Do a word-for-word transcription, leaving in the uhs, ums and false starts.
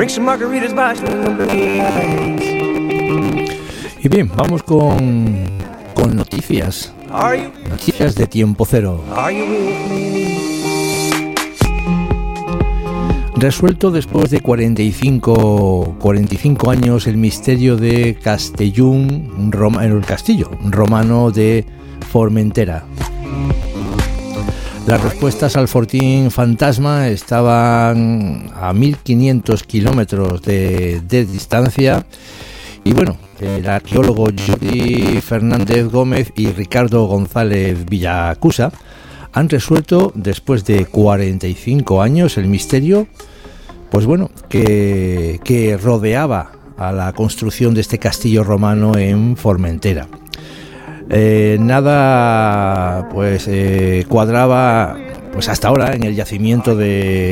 Y bien, vamos con, con noticias. Noticias de Tiempo Cero. Resuelto después de cuarenta y cinco, cuarenta y cinco años el misterio de Castellún, Roma, el castillo romano de Formentera. Las respuestas al fortín fantasma estaban a mil quinientos kilómetros de, de distancia y bueno, el arqueólogo Jordi Fernández Gómez y Ricardo González Villacusa han resuelto después de cuarenta y cinco años el misterio, pues bueno, que, que rodeaba a la construcción de este castillo romano en Formentera. Eh, nada pues eh, cuadraba pues hasta ahora en el yacimiento de